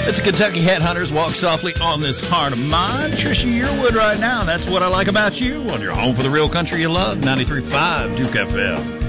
It's Kentucky Headhunters. Walk softly on this heart of mine. Trisha Yearwood right now. That's what I like about you on your home for the real country you love. 93.5 Duke FM.